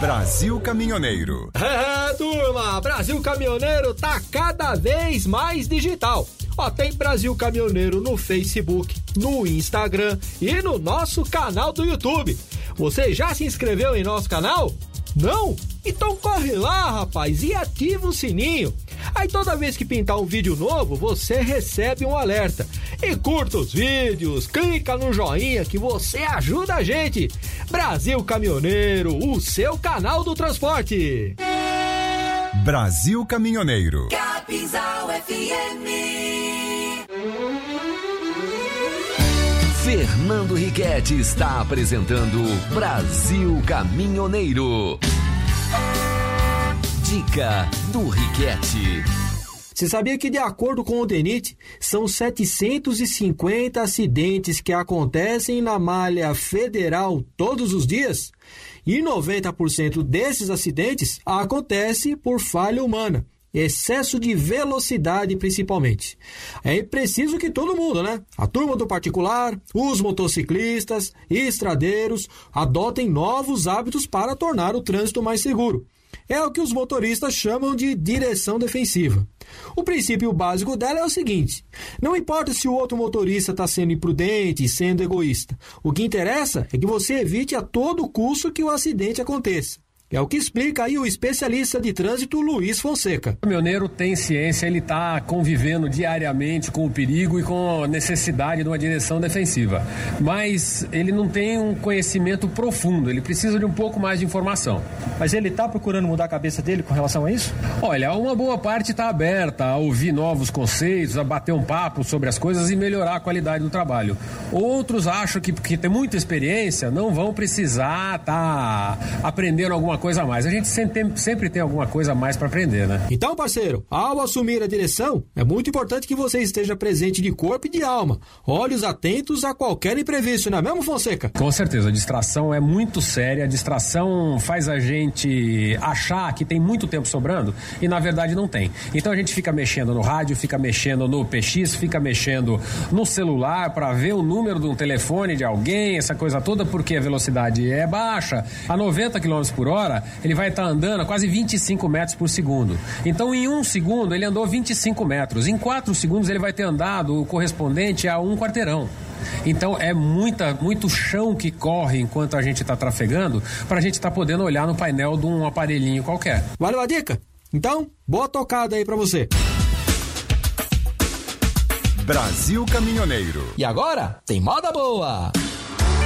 Brasil Caminhoneiro. Turma, Brasil Caminhoneiro tá cada vez mais digital. Ó, tem Brasil Caminhoneiro no Facebook, no Instagram e no nosso canal do YouTube. Você já se inscreveu em nosso canal? Não? Então corre lá, rapaz, e ativa o sininho. Aí toda vez que pintar um vídeo novo, você recebe um alerta. E curta os vídeos, clica no joinha que você ajuda a gente. Brasil Caminhoneiro, o seu canal do transporte. Brasil Caminhoneiro. Capinzal FM. Fernando Riquetti está apresentando Brasil Caminhoneiro. Dica do Riquetti. Você sabia que, de acordo com o DENIT, são 750 acidentes que acontecem na malha federal todos os dias? E 90% desses acidentes acontece por falha humana. Excesso de velocidade, principalmente. É preciso que todo mundo, a turma do particular, os motociclistas e estradeiros adotem novos hábitos para tornar o trânsito mais seguro. É o que os motoristas chamam de direção defensiva. O princípio básico dela é o seguinte: não importa se o outro motorista está sendo imprudente e sendo egoísta. O que interessa é que você evite a todo custo que o acidente aconteça. É o que explica aí o especialista de trânsito Luiz Fonseca. O caminhoneiro tem ciência, ele está convivendo diariamente com o perigo e com a necessidade de uma direção defensiva. Mas ele não tem um conhecimento profundo, ele precisa de um pouco mais de informação. Mas ele está procurando mudar a cabeça dele com relação a isso? Olha, uma boa parte está aberta a ouvir novos conceitos, a bater um papo sobre as coisas e melhorar a qualidade do trabalho. Outros acham que, porque tem muita experiência, não vão precisar estar aprendendo alguma coisa a mais. A gente sempre tem alguma coisa a mais para aprender, Então, parceiro, ao assumir a direção, é muito importante que você esteja presente de corpo e de alma. Olhos atentos a qualquer imprevisto, não é mesmo, Fonseca? Com certeza, a distração é muito séria. A distração faz a gente achar que tem muito tempo sobrando e, na verdade, não tem. Então, a gente fica mexendo no rádio, fica mexendo no PX, fica mexendo no celular para ver o número de um telefone de alguém, essa coisa toda, porque a velocidade é baixa. A 90 km por hora, ele vai estar andando a quase 25 metros por segundo. Então, em 1 segundo, ele andou 25 metros. Em 4 segundos, ele vai ter andado o correspondente a 1 quarteirão. Então, é muito chão que corre enquanto a gente está trafegando para a gente estar podendo olhar no painel de um aparelhinho qualquer. Valeu a dica? Então, boa tocada aí para você. Brasil Caminhoneiro. E agora, tem moda boa!